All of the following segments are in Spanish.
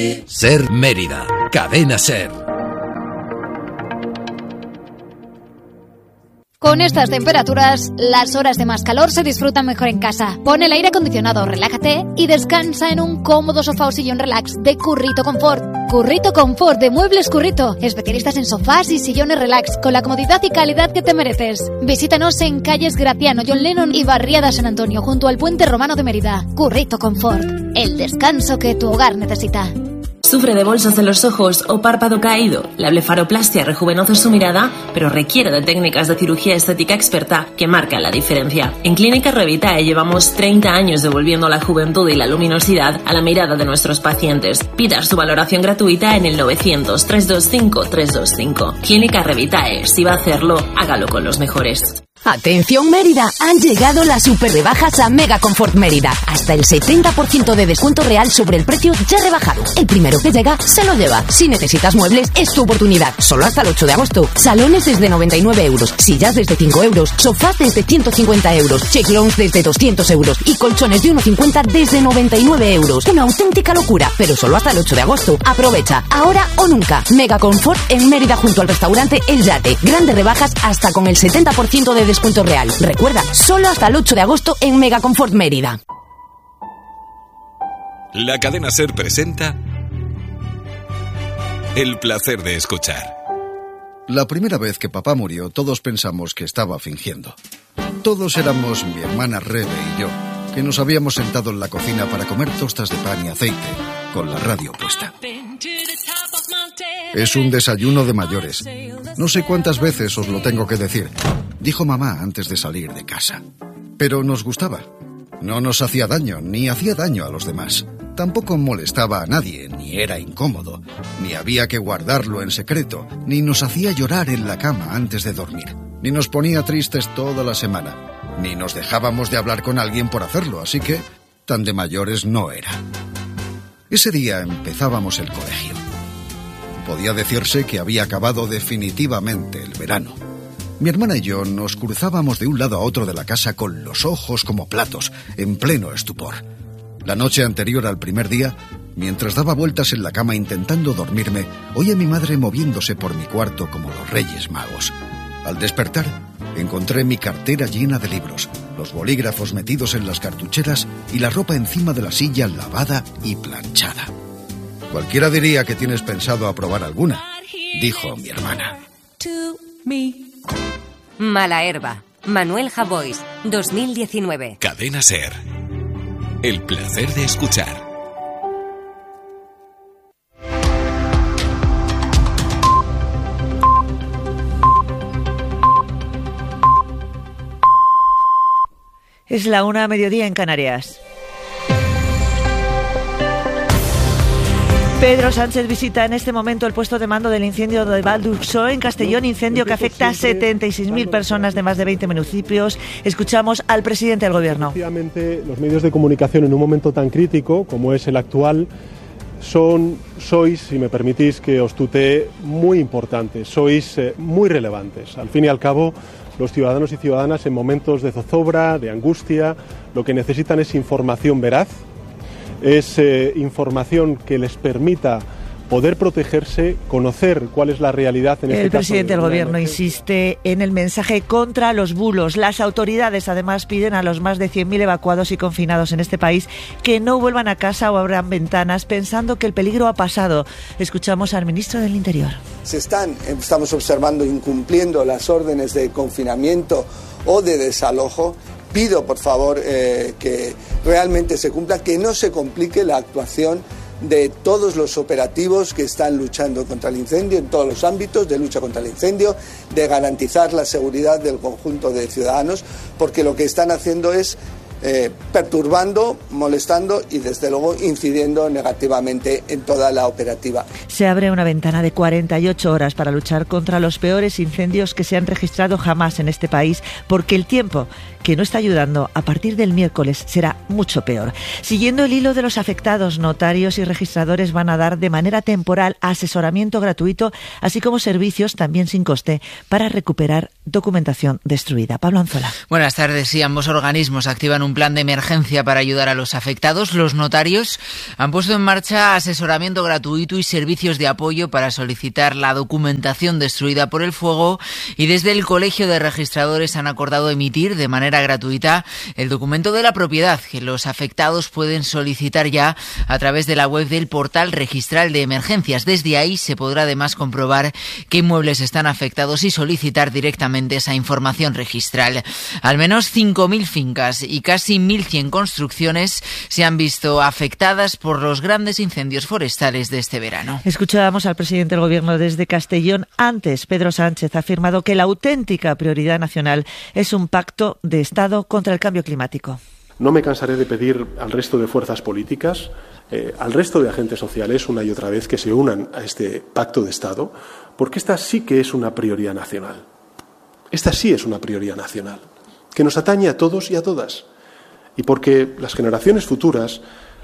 Ser Mérida. Cadena Ser. Con estas temperaturas, las horas de más calor se disfrutan mejor en casa. Pon el aire acondicionado, relájate y descansa en un cómodo sofá o sillón relax de Currito Confort. Currito Confort de Muebles Currito. Especialistas en sofás y sillones relax con la comodidad y calidad que te mereces. Visítanos en calles Graciano, John Lennon y Barriada San Antonio junto al Puente Romano de Mérida. Currito Confort. El descanso que tu hogar necesita. ¿Sufre de bolsas en los ojos o párpado caído? La blefaroplastia rejuvenece su mirada, pero requiere de técnicas de cirugía estética experta que marcan la diferencia. En Clínica Revitae llevamos 30 años devolviendo la juventud y la luminosidad a la mirada de nuestros pacientes. Pida su valoración gratuita en el 900-325-325. Clínica Revitae, si va a hacerlo, hágalo con los mejores. Atención Mérida, han llegado las super rebajas a Mega Confort Mérida. Hasta el 70% de descuento real sobre el precio ya rebajado. El primero que llega se lo lleva. Si necesitas muebles, es tu oportunidad. Solo hasta el 8 de agosto. Salones desde 99 euros, sillas desde 5 euros, sofás desde 150 euros, check-lounge desde 200 euros y colchones de 1,50 desde 99 euros. Una auténtica locura, pero solo hasta el 8 de agosto. Aprovecha, ahora o nunca. Mega Confort en Mérida junto al restaurante El Yate. Grandes rebajas hasta con el 70% de descuento real. Recuerda, solo hasta el 8 de agosto en Mega Confort Mérida. La Cadena Ser presenta El placer de escuchar. La primera vez que papá murió, todos pensamos que estaba fingiendo. Todos éramos mi hermana Rebe y yo, que nos habíamos sentado en la cocina para comer tostas de pan y aceite, con la radio puesta. Es un desayuno de mayores. No sé cuántas veces os lo tengo que decir, dijo mamá antes de salir de casa. Pero nos gustaba. No nos hacía daño, ni hacía daño a los demás. Tampoco molestaba a nadie, ni era incómodo, ni había que guardarlo en secreto, ni nos hacía llorar en la cama antes de dormir, ni nos ponía tristes toda la semana, ni nos dejábamos de hablar con alguien por hacerlo, así que tan de mayores no era. Ese día empezábamos el colegio. Podía decirse que había acabado definitivamente el verano. Mi hermana y yo nos cruzábamos de un lado a otro de la casa con los ojos como platos, en pleno estupor. La noche anterior al primer día, mientras daba vueltas en la cama intentando dormirme, oí a mi madre moviéndose por mi cuarto como los Reyes Magos. Al despertar, encontré mi cartera llena de libros, los bolígrafos metidos en las cartucheras y la ropa encima de la silla lavada y planchada. Cualquiera diría que tienes pensado aprobar alguna, dijo mi hermana. Mala herba. Manuel Javois, 2019. Cadena Ser. El placer de escuchar. Es la 1:00 mediodía en Canarias. Pedro Sánchez visita en este momento el puesto de mando del incendio de Val d'Ursó en Castellón, incendio que afecta a 76.000 personas de más de 20 municipios. Escuchamos al presidente del Gobierno. Efectivamente, los medios de comunicación en un momento tan crítico como es el actual sois, si me permitís que os tutee, muy importantes, sois muy relevantes. Al fin y al cabo, los ciudadanos y ciudadanas en momentos de zozobra, de angustia, lo que necesitan es información veraz, es información que les permita poder protegerse, conocer cuál es la realidad en este caso. El presidente del Gobierno insiste en el mensaje contra los bulos. Las autoridades además piden a los más de 100.000 evacuados y confinados en este país que no vuelvan a casa o abran ventanas pensando que el peligro ha pasado. Escuchamos al ministro del Interior. Estamos observando incumpliendo las órdenes de confinamiento o de desalojo. Pido, por favor, que realmente se cumpla, que no se complique la actuación de todos los operativos que están luchando contra el incendio en todos los ámbitos de lucha contra el incendio, de garantizar la seguridad del conjunto de ciudadanos, porque lo que están haciendo es perturbando, molestando y desde luego incidiendo negativamente en toda la operativa. Se abre una ventana de 48 horas para luchar contra los peores incendios que se han registrado jamás en este país, porque el tiempo que no está ayudando a partir del miércoles será mucho peor. Siguiendo el hilo de los afectados, notarios y registradores van a dar de manera temporal asesoramiento gratuito, así como servicios también sin coste para recuperar documentación destruida. Pablo Anzola. Buenas tardes. Sí, ambos organismos activan un plan de emergencia para ayudar a los afectados. Los notarios han puesto en marcha asesoramiento gratuito y servicios de apoyo para solicitar la documentación destruida por el fuego, y desde el Colegio de Registradores han acordado emitir de manera gratuita el documento de la propiedad que los afectados pueden solicitar ya a través de la web del portal registral de emergencias. Desde ahí se podrá además comprobar qué inmuebles están afectados y solicitar directamente esa información registral. Al menos 5.000 fincas y casi 1.100 construcciones se han visto afectadas por los grandes incendios forestales de este verano. Escuchábamos al presidente del Gobierno desde Castellón. Antes, Pedro Sánchez ha afirmado que la auténtica prioridad nacional es un pacto de Estado contra el cambio climático. No me cansaré de pedir al resto de fuerzas políticas, al resto de agentes sociales, una y otra vez, que se unan a este pacto de Estado, porque esta sí que es una prioridad nacional. Esta sí es una prioridad nacional, que nos atañe a todos y a todas. Y porque las generaciones futuras,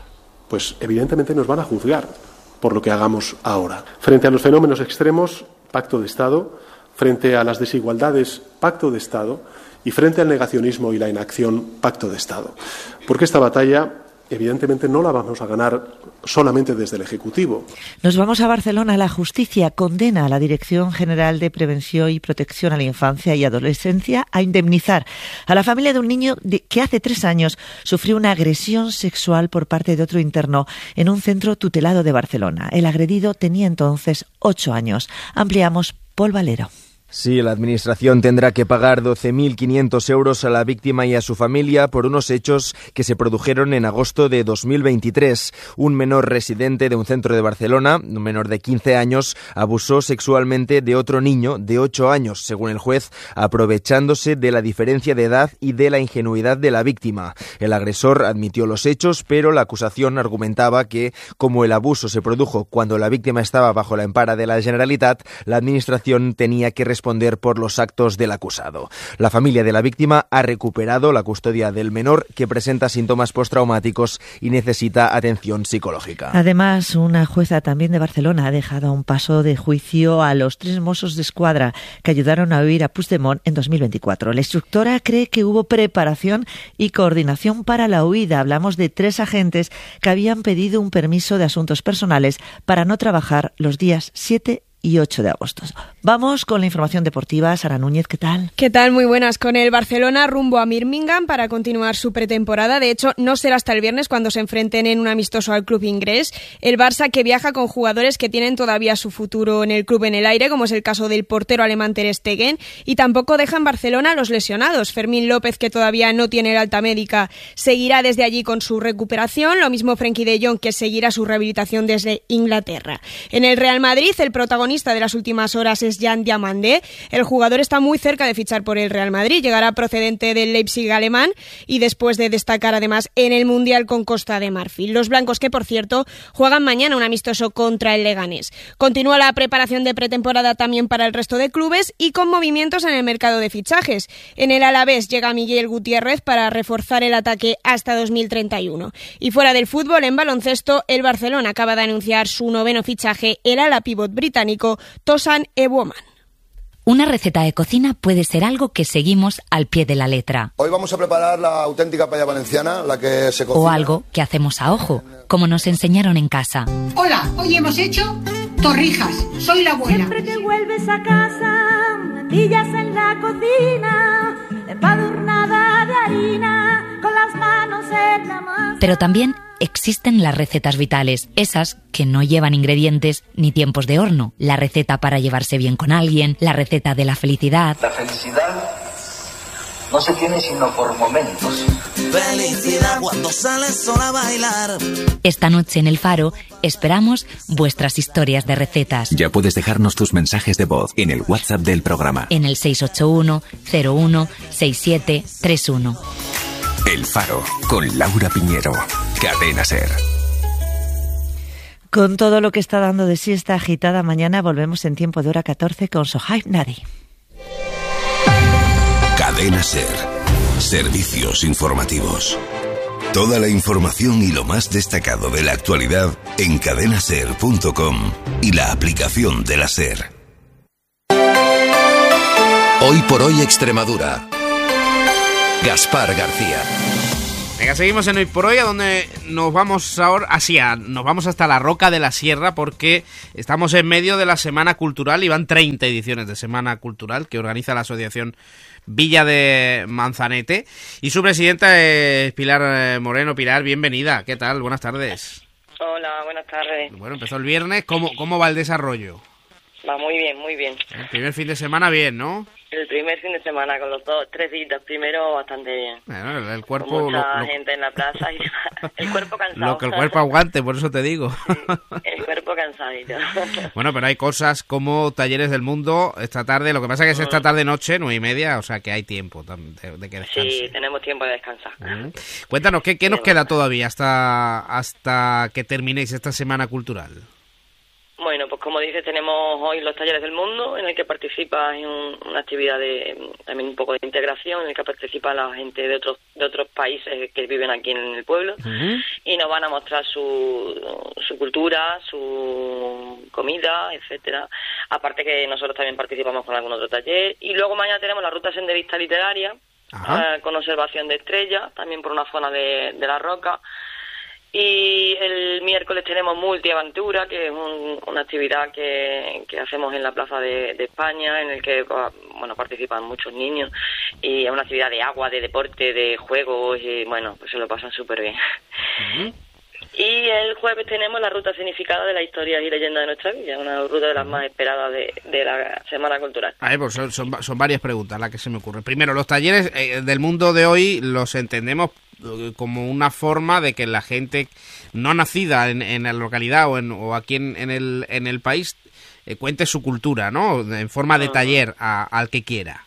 pues evidentemente nos van a juzgar por lo que hagamos ahora. Frente a los fenómenos extremos, pacto de Estado. Frente a las desigualdades, pacto de Estado. Y frente al negacionismo y la inacción, pacto de Estado. Porque esta batalla, evidentemente, no la vamos a ganar solamente desde el Ejecutivo. Nos vamos a Barcelona. La justicia condena a la Dirección General de Prevención y Protección a la Infancia y Adolescencia a indemnizar a la familia de un niño que hace 3 años sufrió una agresión sexual por parte de otro interno en un centro tutelado de Barcelona. El agredido tenía entonces 8 años. Ampliamos, Pol Valero. Sí, la Administración tendrá que pagar 12.500 euros a la víctima y a su familia por unos hechos que se produjeron en agosto de 2023. Un menor residente de un centro de Barcelona, un menor de 15 años, abusó sexualmente de otro niño de 8 años, según el juez, aprovechándose de la diferencia de edad y de la ingenuidad de la víctima. El agresor admitió los hechos, pero la acusación argumentaba que, como el abuso se produjo cuando la víctima estaba bajo la empara de la Generalitat, la Administración tenía que responder por los actos del acusado. La familia de la víctima ha recuperado la custodia del menor, que presenta síntomas postraumáticos y necesita atención psicológica. Además, una jueza también de Barcelona ha dejado a un paso de juicio a los 3 Mossos d'Esquadra que ayudaron a huir a Puigdemont en 2024. La instructora cree que hubo preparación y coordinación para la huida. Hablamos de 3 agentes que habían pedido un permiso de asuntos personales para no trabajar los días 7 y 8 de agosto. Vamos con la información deportiva. Sara Núñez, ¿qué tal? ¿Qué tal? Muy buenas. Con el Barcelona rumbo a Birmingham para continuar su pretemporada. De hecho, no será hasta el viernes cuando se enfrenten en un amistoso al club inglés. El Barça, que viaja con jugadores que tienen todavía su futuro en el club en el aire, como es el caso del portero alemán Ter Stegen, y tampoco deja en Barcelona a los lesionados. Fermín López, que todavía no tiene el alta médica, seguirá desde allí con su recuperación. Lo mismo Frenkie de Jong, que seguirá su rehabilitación desde Inglaterra. En el Real Madrid, el protagonista de las últimas horas es Jan Diamandé. El jugador está muy cerca de fichar por el Real Madrid. Llegará procedente del Leipzig alemán y después de destacar además en el Mundial con Costa de Marfil. Los blancos, que por cierto juegan mañana un amistoso contra el Leganés. Continúa la preparación de pretemporada también para el resto de clubes y con movimientos en el mercado de fichajes. En el Alavés llega Miguel Gutiérrez para reforzar el ataque hasta 2031. Y fuera del fútbol, en baloncesto, el Barcelona acaba de anunciar su 9º fichaje, el ala pívot británico Tosan Eboman. Una receta de cocina puede ser algo que seguimos al pie de la letra. Hoy vamos a preparar la auténtica paella valenciana, la que se cocina. O algo que hacemos a ojo, como nos enseñaron en casa. Hola, hoy hemos hecho torrijas. Soy la abuela. Siempre que vuelves a casa, me pillas en la cocina, empadurnada de harina, con las manos en la masa. Pero también existen las recetas vitales, esas que no llevan ingredientes ni tiempos de horno. La receta para llevarse bien con alguien, la receta de la felicidad. La felicidad no se tiene sino por momentos. Felicidad cuando sales sola a bailar. Esta noche en El Faro esperamos vuestras historias de recetas. Ya puedes dejarnos tus mensajes de voz en el WhatsApp del programa. En el 681 01 6731. El Faro, con Laura Piñero. Cadena SER. Con todo lo que está dando de sí esta agitada mañana, volvemos en tiempo de hora 14 con Sohaib Nadi. Cadena SER. Servicios informativos. Toda la información y lo más destacado de la actualidad en cadenaser.com y la aplicación de la SER. Hoy por hoy Extremadura. Gaspar García. Venga, seguimos en Hoy por Hoy, a donde nos vamos ahora nos vamos hasta la Roca de la Sierra, porque estamos en medio de la Semana Cultural y van 30 ediciones de Semana Cultural que organiza la asociación Villa de Manzanete, y su presidenta es Pilar Moreno. Pilar, bienvenida. ¿Qué tal? Buenas tardes. Hola, buenas tardes. Bueno, empezó el viernes. ¿Cómo va el desarrollo? Va muy bien, muy bien. El primer fin de semana bien, ¿no? El primer fin de semana con los 3 días primero bastante bien. Bueno, el cuerpo... Con mucha gente en la plaza y el cuerpo cansado. Lo que el cuerpo aguante, por eso te digo. Sí, el cuerpo cansadito. Bueno, pero hay cosas como Talleres del Mundo esta tarde. Lo que pasa es que es esta tarde-noche, 9:30, o sea que hay tiempo de que descanse. Sí, tenemos tiempo de descansar. Cuéntanos, ¿qué nos queda todavía hasta que terminéis esta Semana Cultural? Bueno, pues como dices, tenemos hoy los Talleres del Mundo, en el que participa en una actividad también un poco de integración, en el que participa la gente de otros países que viven aquí en el pueblo, y nos van a mostrar su cultura, su comida, etcétera. Aparte que nosotros también participamos con algún otro taller. Y luego mañana tenemos la ruta senderista literaria, con observación de estrellas, también por una zona de la Roca. Y el miércoles tenemos Multiaventura, que es una actividad que hacemos en la Plaza de España, en el que participan muchos niños, y es una actividad de agua, de deporte, de juegos, y bueno, pues se lo pasan súper bien. Y el jueves tenemos la ruta significada de las historias y leyendas de nuestra villa, una ruta de las más esperadas de la Semana Cultural. Pues son varias preguntas las que se me ocurren. Primero, los talleres del mundo de hoy los entendemos como una forma de que la gente no nacida en la localidad o aquí en el país cuente su cultura, ¿no? En forma de taller al que quiera.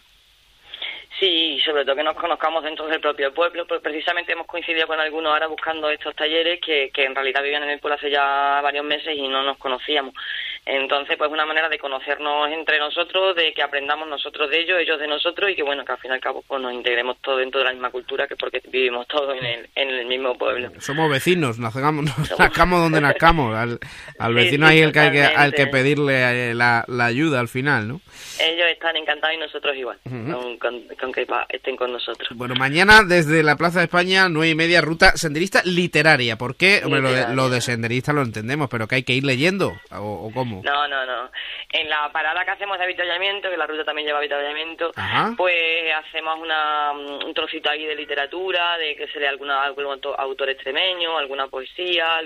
Sí, sobre todo que nos conozcamos dentro del propio pueblo, porque precisamente hemos coincidido con algunos ahora buscando estos talleres que en realidad vivían en el pueblo hace ya varios meses y no nos conocíamos. Entonces, pues una manera de conocernos entre nosotros, de que aprendamos nosotros de ellos de nosotros, y que bueno, que al fin y al cabo pues nos integremos todos dentro de la misma cultura, que porque vivimos todos en el mismo pueblo. Somos vecinos, nazcamos donde nazcamos, al vecino ahí al que pedirle la ayuda al final, ¿no? Ellos están encantados y nosotros igual, con que estén con nosotros. Bueno, mañana desde la Plaza de España, 9:30, ruta senderista literaria. ¿Por qué? Hombre, lo de senderista lo entendemos, pero que hay que ir leyendo, ¿o cómo? No. En la parada que hacemos de avituallamiento, que la ruta también lleva avituallamiento, pues hacemos un trocito ahí de literatura, de que se lea algún autor extremeño, alguna poesía,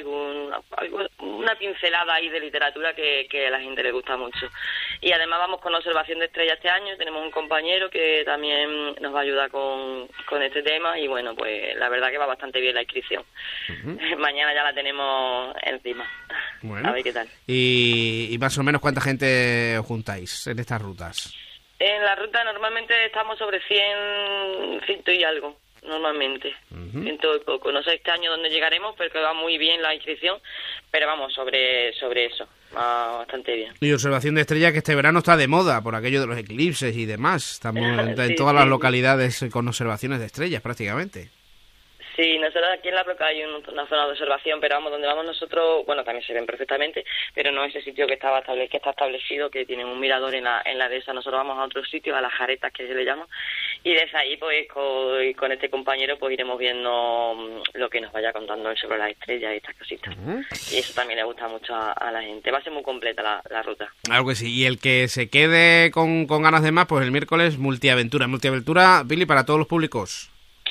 una pincelada ahí de literatura que a la gente le gusta mucho. Y además vamos con observación de estrellas este año. Tenemos un compañero que también nos va a ayudar con este tema, y bueno, pues la verdad que va bastante bien la inscripción. Mañana ya la tenemos encima. Bueno. A ver qué tal. Y más o menos, ¿cuánta gente os juntáis en estas rutas? En la ruta normalmente estamos sobre 100 y algo, normalmente, 100 y poco. No sé este año dónde llegaremos, pero que va muy bien la inscripción, pero vamos, sobre eso, va bastante bien. Y observación de estrellas, que este verano está de moda, por aquello de los eclipses y demás. Estamos en todas las localidades con observaciones de estrellas, prácticamente. Sí, nosotros aquí en la Roca hay una zona de observación, pero vamos, donde vamos nosotros, bueno, también se ven perfectamente, pero no es ese sitio que está establecido, que tiene un mirador en la dehesa. Nosotros vamos a otro sitio, a las Jaretas, que se le llama, y desde ahí, pues, con este compañero, pues iremos viendo lo que nos vaya contando él sobre las estrellas y estas cositas. Y eso también le gusta mucho a la gente. Va a ser muy completa la ruta. Claro que sí, y el que se quede con ganas de más, pues el miércoles Multiaventura. Multiaventura, Billy, para todos los públicos.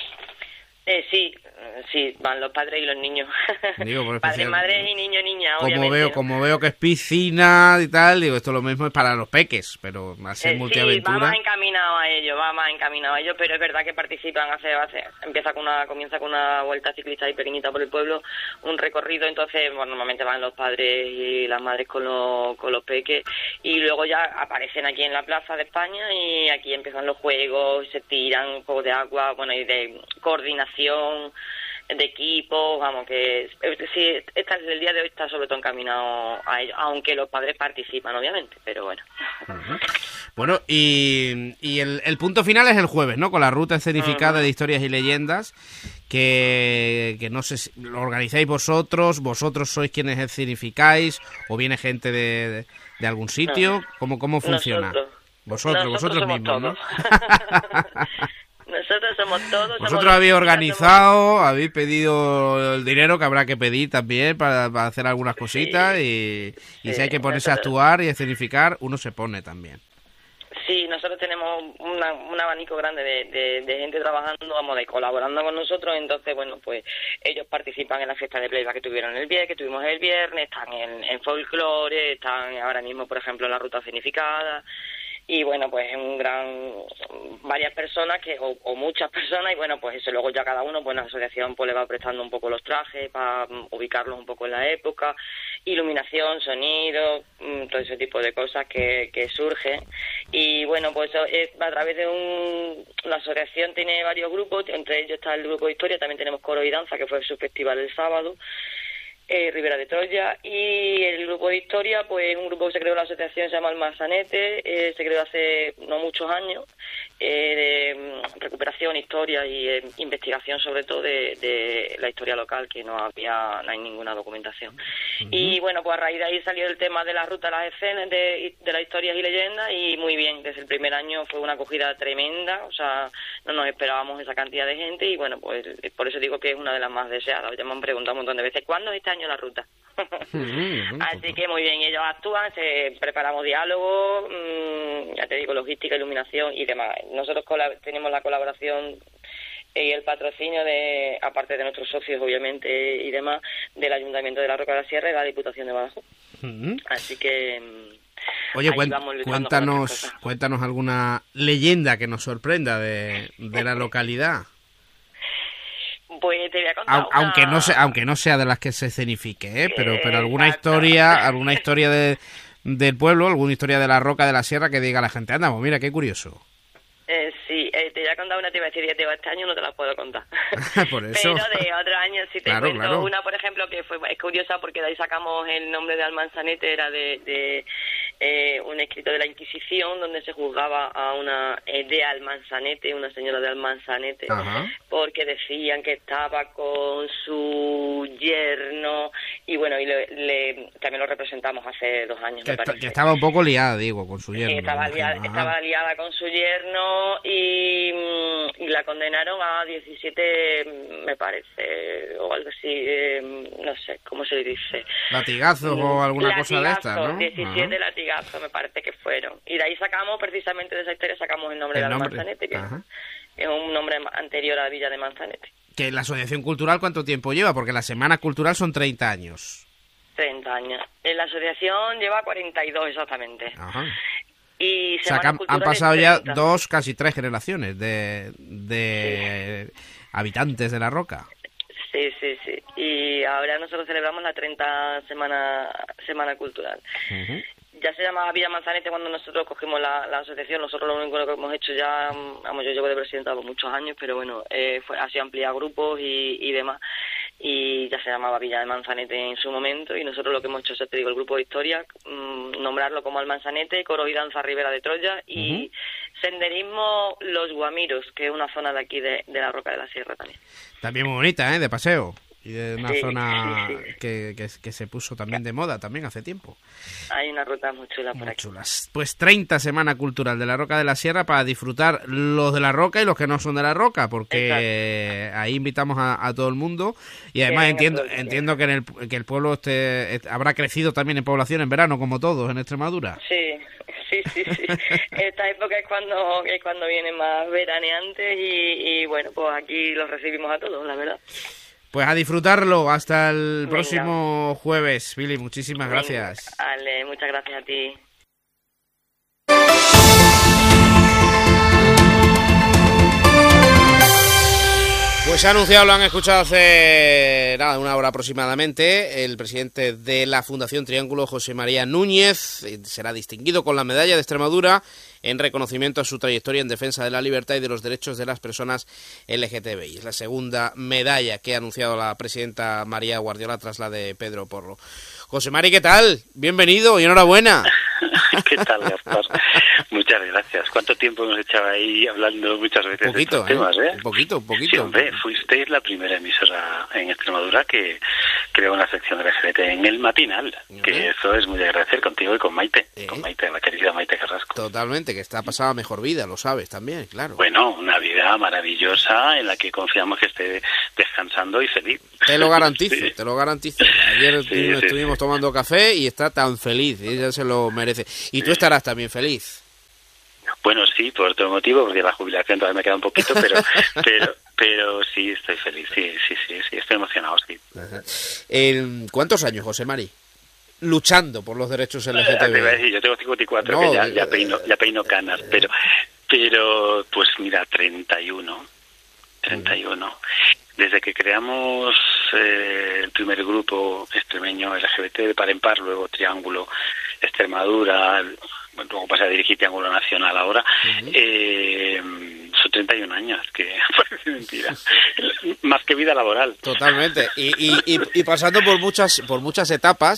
Sí, van los padres y los niños. Digo, padres, madres y niña, obviamente. Como veo que es piscina y tal, digo, esto lo mismo es para los peques, pero al ser Multiaventura... Sí, va más encaminado a ello, pero es verdad que participan, comienza con una vuelta ciclista ahí pequeñita por el pueblo, un recorrido, entonces normalmente van los padres y las madres con los peques, y luego ya aparecen aquí en la Plaza de España, y aquí empiezan los juegos, se tiran juegos de agua, bueno, y de coordinación, de equipo, vamos, que sí, el día de hoy está sobre todo encaminado a ello, aunque los padres participan, obviamente, pero bueno. Bueno, y el punto final es el jueves, ¿no? Con la ruta escenificada de historias y leyendas, que no sé si lo organizáis vosotros sois quienes escenificáis, o viene gente de algún sitio, ¿cómo funciona? Vosotros somos mismos, ¿no? Nosotros somos todos. Vosotros habéis organizado, habéis pedido el dinero que habrá que pedir también para hacer algunas cositas y si hay que ponerse a actuar y a escenificar, uno se pone también. Sí, nosotros tenemos un abanico grande de gente trabajando, colaborando con nosotros. Entonces, bueno, pues ellos participan en la fiesta de playback que tuvimos el viernes, están en folclore, están ahora mismo, por ejemplo, en la ruta escenificada. Y bueno, pues varias personas o muchas personas, y bueno, pues eso luego ya cada uno, pues la asociación pues le va prestando un poco los trajes para ubicarlos un poco en la época, iluminación, sonido, todo ese tipo de cosas que surgen. Y bueno, pues eso es a través de la asociación tiene varios grupos, entre ellos está el grupo de historia, también tenemos coro y danza, que fue su festival el sábado, Ribera de Troya, y el grupo de historia, pues un grupo que se creó en la asociación, se llama El Manzanete, se creó hace no muchos años, de recuperación, historia y investigación sobre todo de la historia local, que no hay ninguna documentación. Y bueno, pues a raíz de ahí salió el tema de la ruta, las escenas de las historias y leyendas, y muy bien, desde el primer año fue una acogida tremenda, o sea, no nos esperábamos esa cantidad de gente, y bueno, pues por eso digo que es una de las más deseadas. Ya me han preguntado un montón de veces, ¿cuándo es este año la ruta? Así que muy bien, ellos actúan, preparamos diálogos, ya te digo, logística, iluminación y demás. Nosotros tenemos la colaboración y el patrocinio aparte de nuestros socios obviamente y demás, del Ayuntamiento de la Roca de la Sierra y la Diputación de Badajoz. Así que oye, cuéntanos alguna leyenda que nos sorprenda de la localidad. Pues te voy a contar aunque no sea de las que se escenifique, pero alguna historia del pueblo, alguna historia de la Roca de la Sierra que diga a la gente, anda, pues mira, qué curioso. Sí, te voy a contar una, te iba a decir, este año no te la puedo contar. Por eso. Pero de otros años sí te cuento una, por ejemplo, que es curiosa porque de ahí sacamos el nombre de Almanzanete, era de un escrito de la Inquisición donde se juzgaba a una de Almanzanete, una señora de Almanzanete, porque decían que estaba con su yerno y bueno, y también lo representamos hace 2 años, me parece. Que estaba un poco liada, digo, con su yerno. Estaba liada con su yerno y la condenaron a 17, me parece, o algo así, no sé, ¿cómo se le dice? Latigazos o alguna cosa de estas, ¿no? 17 latigazos me parece que fueron. Y de ahí sacamos, precisamente de esa historia, sacamos el nombre de Manzanete, que es un nombre anterior a la villa de Manzanete. ¿Que la Asociación Cultural cuánto tiempo lleva? Porque la Semana Cultural son 30 años. 30 años. En la asociación lleva 42 exactamente. Y han pasado ya 2, casi 3 generaciones de habitantes de La Roca. Sí. Y ahora nosotros celebramos la 30 semana cultural. Ya se llamaba Villa Manzanete cuando nosotros cogimos la asociación. Nosotros lo único que hemos hecho ya, yo llevo de presidenta por muchos años, pero bueno, ha sido ampliar grupos y demás. Y ya se llamaba Villa de Manzanete en su momento, y nosotros lo que hemos hecho es, te digo, el grupo de historia, nombrarlo como Almanzanete, coro y danza Ribera de Troya, y senderismo Los Guamiros, que es una zona de aquí de la Roca de la Sierra también. También muy bonita, de paseo. Y de una zona que se puso también de moda también hace tiempo. Hay una ruta muy chula por muy aquí. Chulas. Pues 30 Semana Cultural de la Roca de la Sierra para disfrutar los de la Roca y los que no son de la Roca, porque ahí invitamos a todo el mundo. Y además entiendo que el pueblo habrá crecido también en población en verano, como todos en Extremadura. Sí. Esta época es cuando vienen más veraneantes y bueno, pues aquí los recibimos a todos, la verdad. Pues a disfrutarlo hasta el próximo jueves, Billy. Muchísimas gracias. Ale, muchas gracias a ti. Pues ha anunciado, lo han escuchado hace una hora aproximadamente, el presidente de la Fundación Triángulo, José María Núñez, será distinguido con la Medalla de Extremadura en reconocimiento a su trayectoria en defensa de la libertad y de los derechos de las personas LGTBI. Es la segunda medalla que ha anunciado la presidenta María Guardiola tras la de Pedro Porro. José Mari, ¿qué tal? Bienvenido y enhorabuena. ¿Qué tal, Gaspar? Muchas gracias. ¿Cuánto tiempo hemos echado ahí hablando muchas veces un poquito, de estos temas, Un poquito. Sí, hombre, fuisteis la primera emisora en Extremadura que creó una sección de LGBT en el matinal, que eso es muy de agradecer contigo y con Maite, la querida Maite Carrasco. Totalmente, que está pasada mejor vida, lo sabes también, claro. Bueno, una vida maravillosa en la que confiamos que esté descansando y feliz. Te lo garantizo, te lo garantizo. Ayer estuvimos tomando café y está tan feliz, ella se lo merece. Y tú estarás también feliz. Bueno, sí, por otro motivo, porque la jubilación todavía me queda un poquito, pero sí, estoy feliz, sí, estoy emocionado, sí. ¿Cuántos años, José Mari? Luchando por los derechos LGTB. Te iba a decir, yo tengo 54, no, que ya peino canas, pero pues mira, 31. Desde que creamos el primer grupo extremeño LGBT de Par en Par, luego Triángulo Extremadura, luego pasé a dirigir Triángulo Nacional ahora, son 31 años, que parece mentira, más que vida laboral. Totalmente, y pasando por muchas etapas,